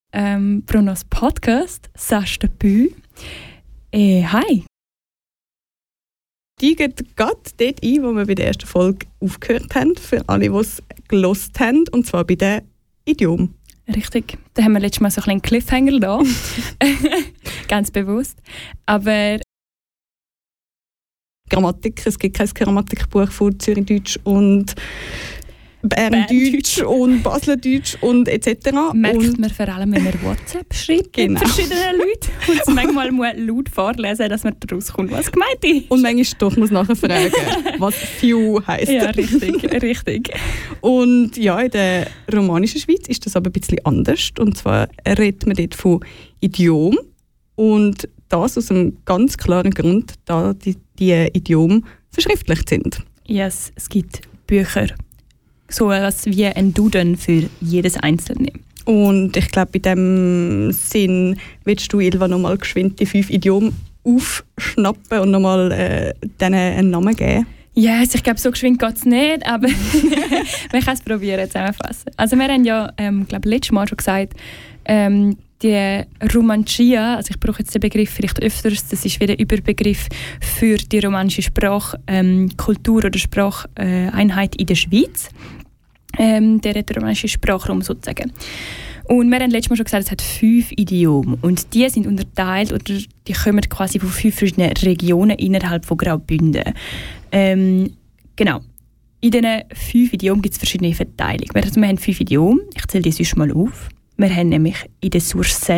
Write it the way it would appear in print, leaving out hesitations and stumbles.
Brunos Podcast «Sache de Bü». Hi. Die geht gerade dort ein, wo wir bei der ersten Folge aufgehört haben, für alle, die es gehört haben, und zwar bei den Idiomen. Richtig. Da haben wir letztes Mal so einen kleinen Cliffhanger da. Ganz bewusst. Aber Grammatik, es gibt kein Grammatikbuch von Zürichdeutsch und Berndeutsch und Baslerdeutsch und etc. Merkt man vor allem, wenn man WhatsApp schreibt mit verschiedenen Leuten und es manchmal muss laut vorlesen, dass man daraus kommt, was gemeint ist. Und manchmal doch muss nachher fragen, was «few» heisst. Ja, richtig. Und ja, in der romanischen Schweiz ist das aber ein bisschen anders. Und zwar redet man dort von Idiom. Und das aus einem ganz klaren Grund, da die Idiome verschriftlicht sind. Yes, es gibt Bücher. So etwas wie ein Duden für jedes Einzelne. Und ich glaube, in diesem Sinn willst du, Ilva, nochmal geschwind die 5 Idiome aufschnappen und nochmal denen einen Namen geben? Yes, ich glaube, so geschwind geht es nicht, aber wir können es probieren, zusammenfassen. Also wir haben ja, glaube letztes Mal schon gesagt, die Romancia, also ich brauche jetzt den Begriff vielleicht öfters, das ist wieder ein Überbegriff für die romanische Sprachkultur oder Spracheinheit in der Schweiz. Der romanische Sprachraum sozusagen. Und wir haben letztes Mal schon gesagt, es hat 5 Idiome und die sind unterteilt oder die kommen quasi von 5 verschiedenen Regionen innerhalb von Graubünden. Genau. In diesen 5 Idiomen gibt es verschiedene Verteilungen. Also wir haben 5 Idiome, ich zähle die sonst mal auf. Wir haben nämlich in der Sourcelle